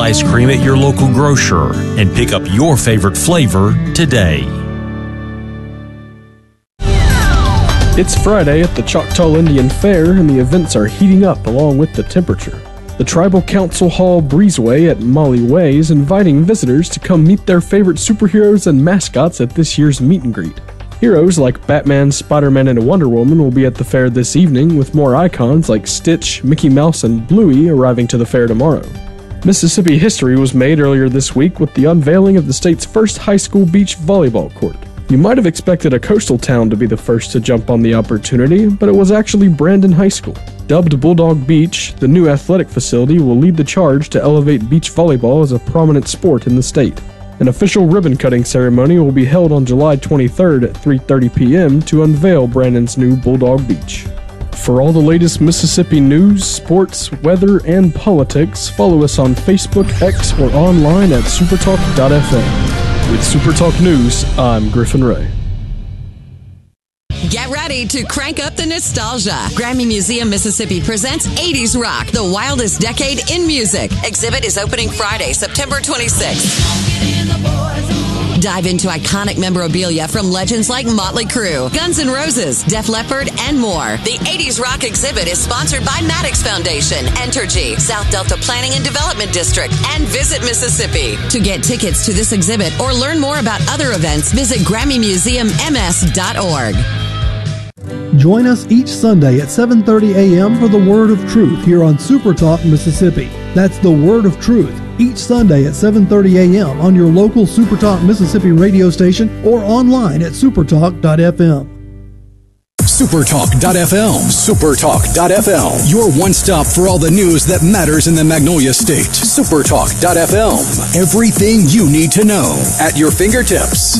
ice cream at your local grocer and pick up your favorite flavor today. It's Friday at the Choctaw Indian Fair, and the events are heating up along with the temperature. The Tribal Council Hall Breezeway at Molly Way is inviting visitors to come meet their favorite superheroes and mascots at this year's meet and greet. Heroes like Batman, Spider-Man, and Wonder Woman will be at the fair this evening, with more icons like Stitch, Mickey Mouse, and Bluey arriving to the fair tomorrow. Mississippi history was made earlier this week with the unveiling of the state's first high school beach volleyball court. You might have expected a coastal town to be the first to jump on the opportunity, but it was actually Brandon High School. Dubbed Bulldog Beach, the new athletic facility will lead the charge to elevate beach volleyball as a prominent sport in the state. An official ribbon-cutting ceremony will be held on July 23rd at 3:30 p.m. to unveil Brandon's new Bulldog Beach. For all the latest Mississippi news, sports, weather, and politics, follow us on Facebook, X, or online at supertalk.fm. With Supertalk News, I'm Griffin Ray. Get ready to crank up the nostalgia. Grammy Museum Mississippi presents 80s Rock, the wildest decade in music. Exhibit is opening Friday, September 26th. Dive into iconic memorabilia from legends like Motley Crue, Guns N' Roses, Def Leppard, and more. The 80s Rock exhibit is sponsored by Maddox Foundation, Entergy, South Delta Planning and Development District, and Visit Mississippi. To get tickets to this exhibit or learn more about other events, visit GrammyMuseumMS.org. Join us each Sunday at 7:30 a.m. for the Word of Truth here on Supertalk Mississippi. That's the Word of Truth, each Sunday at 7:30 a.m. on your local Supertalk Mississippi radio station or online at supertalk.fm. Supertalk.fm. Supertalk.fm. Your one stop for all the news that matters in the Magnolia State. Supertalk.fm. Everything you need to know at your fingertips.